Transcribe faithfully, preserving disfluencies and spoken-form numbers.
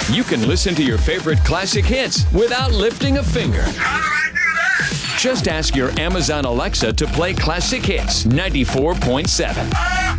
You can listen to your favorite classic hits without lifting a finger. How do I do that? Just ask your Amazon Alexa to play Classic Hits ninety-four point seven. Oh,